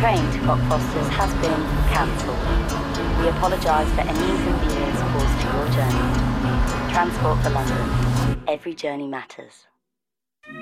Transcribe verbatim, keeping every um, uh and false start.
train to Cockfosters has been cancelled. We apologise for any inconvenience caused to your journey. Transport for London. Every journey matters.